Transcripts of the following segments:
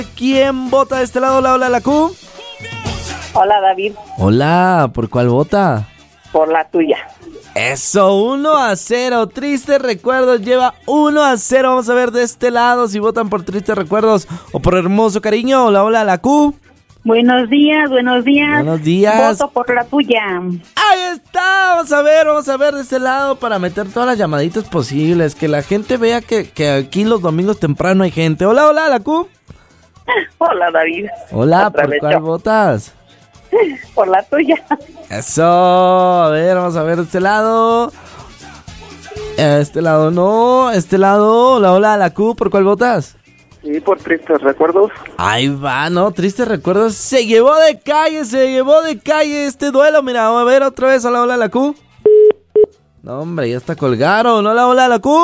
¿Quién vota de este lado? Hola, hola, la Q. Hola, David. Hola, ¿por cuál vota? Por la tuya. Eso, 1-0. Tristes Recuerdos lleva 1-0. Vamos a ver de este lado si votan por Tristes Recuerdos o por Hermoso Cariño. Hola, hola, la Q. Buenos días, buenos días. Buenos días. Voto por la tuya. Ahí está, vamos a ver de este lado para meter todas las llamaditas posibles. Que la gente vea que aquí los domingos temprano hay gente. Hola, hola, la Q. Hola, David. Hola, Otra ¿por vez cuál yo. votas? Por la tuya. Eso, a ver, vamos a ver de este lado. Este lado no, este lado. Hola, hola, la Q, ¿por cuál votas? Sí, por Tristes Recuerdos. Ahí va, ¿no? Tristes Recuerdos. Se llevó de calle este duelo. Mira, vamos a ver otra vez. Hola, hola, la Q. No, hombre, ya está colgaron. Hola, hola, la Q.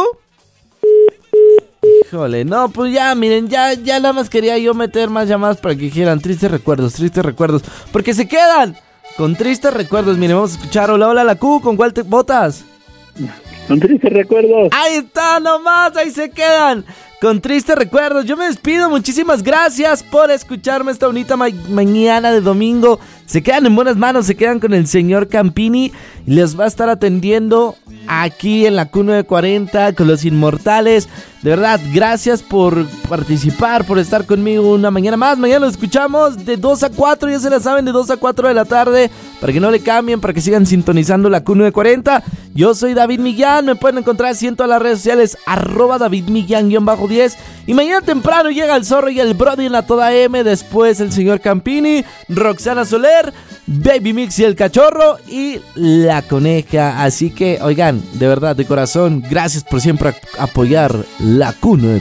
Híjole, no, pues ya, miren, ya nada más quería yo meter más llamadas para que dijeran Tristes Recuerdos, porque se quedan con Tristes Recuerdos. Miren, vamos a escuchar. Hola, hola, la Q, ¿con cuál te votas? Con Tristes Recuerdos. Ahí está, nomás, ahí se quedan con Tristes Recuerdos. Yo me despido, muchísimas gracias por escucharme esta bonita mañana de domingo. Se quedan en buenas manos, se quedan con el señor Campini y les va a estar atendiendo aquí en la Q940 con los Inmortales. De verdad, gracias por participar, por estar conmigo una mañana más. Mañana los escuchamos de 2 a 4, ya se la saben, de 2 a 4 de la tarde, para que no le cambien, para que sigan sintonizando la Q940. Yo soy David Millán, me pueden encontrar así en todas las redes sociales, @DavidMillán_10. Y mañana temprano llega el Zorro y el Brody en la Toda M, después el señor Campini, Roxana Soler, Baby Mix y el Cachorro y la Coneja. Así que, oigan, de verdad, de corazón, gracias por siempre apoyar la Q9.